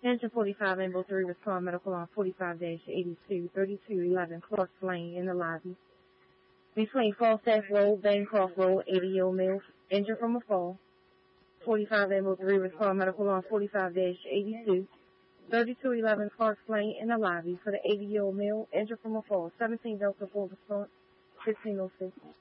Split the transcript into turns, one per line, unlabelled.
Engine 45 Ambo 3, respond medical on 45-82, 3211 Clarks Lane in the lobby. Between Falstaff Road, Bancroft Road, 80-year-old male, injured from a fall. 45 Ambo 3, respond medical on 45-82, 3211 Clarks Lane in the lobby for the 80-year-old male, injured from a fall. 17 Delta 4 response, 1506.